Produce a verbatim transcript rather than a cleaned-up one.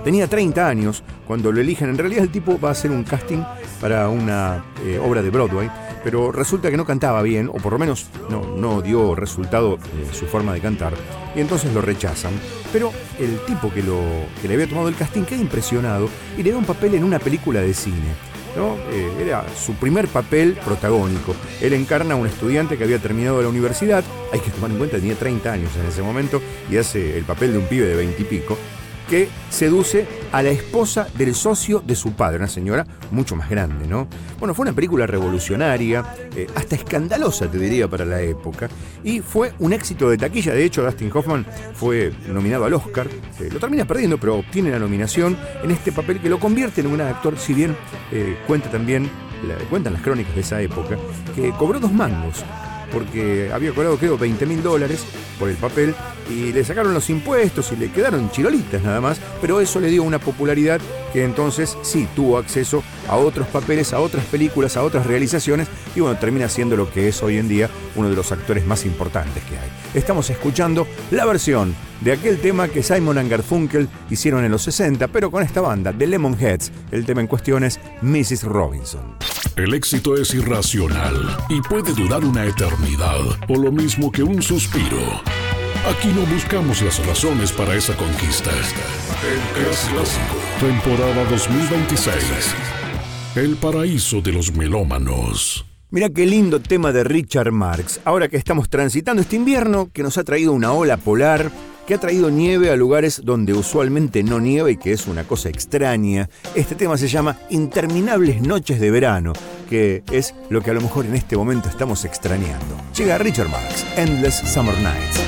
Tenía treinta años cuando lo eligen. En realidad el tipo va a hacer un casting para una eh, obra de Broadway, pero resulta que no cantaba bien, o por lo menos no, no dio resultado eh, su forma de cantar, y entonces lo rechazan. Pero el tipo que, lo, que le había tomado el casting queda impresionado y le da un papel en una película de cine, ¿no? Eh, era su primer papel protagónico. Él encarna a un estudiante que había terminado la universidad, hay que tomar en cuenta que tenía treinta años en ese momento, y hace el papel de un pibe de veinte y pico, que seduce a la esposa del socio de su padre, una señora mucho más grande, ¿no? Bueno, fue una película revolucionaria, eh, hasta escandalosa, te diría, para la época, y fue un éxito de taquilla. De hecho, Dustin Hoffman fue nominado al Oscar, eh, lo termina perdiendo, pero obtiene la nominación en este papel que lo convierte en un gran actor, si bien eh, cuenta también, la, cuentan las crónicas de esa época, que cobró dos mangos, porque había cobrado, creo, veinte mil dólares por el papel, y le sacaron los impuestos y le quedaron chirolitas nada más, pero eso le dio una popularidad que entonces sí tuvo acceso a otros papeles, a otras películas, a otras realizaciones, y bueno, termina siendo lo que es hoy en día uno de los actores más importantes que hay. Estamos escuchando la versión de aquel tema que Simon and Garfunkel hicieron en los sesenta, pero con esta banda, The Lemonheads. El tema en cuestión es missus Robinson. El éxito es irracional y puede durar una eternidad, o lo mismo que un suspiro. Aquí no buscamos las razones para esa conquista. El Clásico, temporada dos mil veintiséis. El paraíso de los melómanos. Mirá qué lindo tema de Richard Marx. Ahora que estamos transitando este invierno que nos ha traído una ola polar, que ha traído nieve a lugares donde usualmente no nieva y que es una cosa extraña. Este tema se llama Interminables Noches de Verano, que es lo que a lo mejor en este momento estamos extrañando. Llega Richard Marx, Endless Summer Nights.